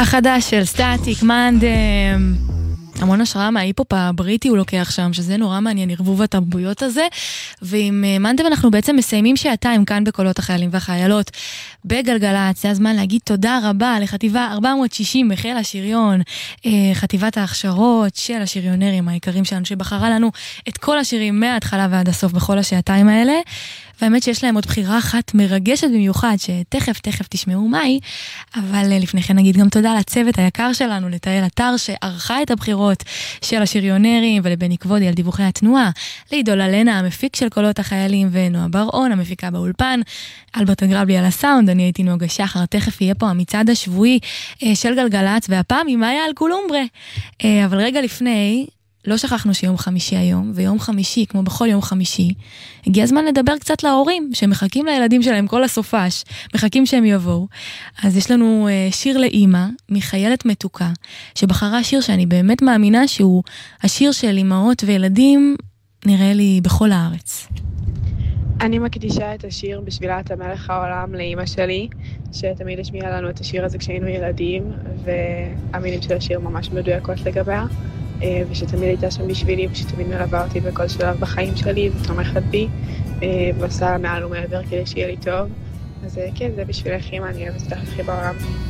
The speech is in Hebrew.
החדש של סטטיק מנדם, המון השראה מההיפ-הופ הבריטי הוא לוקח שם, שזה נורא מעניין, ערבוב התרבויות הזה. ועם מנדם אנחנו בעצם מסיימים שעתיים כאן בקולות החיילים והחיילות בגלגלצ. זה הזמן להגיד תודה רבה לחטיבה 460 בחיל השריון, חטיבת ההכשרות של השריונרים העיקרים שלנו, שבחרה לנו את כל השירים מההתחלה ועד הסוף בכל השעתיים האלה. והאמת שיש להם עוד בחירה אחת מרגשת במיוחד, שתכף תשמעו מהי, אבל לפני כן נגיד גם תודה לצוות היקר שלנו, לתאל אתר שערכה את הבחירות של השריונרים, ולבני כבודי על דיווחי התנועה, לעידו ללנה, המפיק של קולות החיילים, ונועה בר-און, המפיקה באולפן, אלברט הגרבלי על הסאונד, אני הייתי נוגה שחר, תכף יהיה פה המצעד השבועי של גלגלצ, והפעם עם מאיה על קולומברה. אבל רגע לפני, לא שכחנו שיום חמישי היום, ויום חמישי, כמו בכל יום חמישי, הגיע הזמן לדבר קצת להורים, שמחכים לילדים שלהם כל הסופש, מחכים שהם יבואו. אז יש לנו שיר לאמא, מחיילת מתוקה, שבחרה שיר שאני באמת מאמינה שהוא השיר של אמהות וילדים, נראה לי בכל הארץ. אני מקדישה את השיר בשבילת המלך העולם לאמא שלי, שתמיד השמיעה לנו את השיר הזה כשהיינו ילדים, והמילים של השיר ממש מדויקות לגביה. ושתמיד הייתה שם בשבילי, ושתמיד מלווה אותי בכל שלב בחיים שלי, ותומכת בי, ועושה מעל ומעבר כדי שיהיה לי טוב. אז כן, זה בשבילך אמא, אני אוהבת אותך הכי בעולם.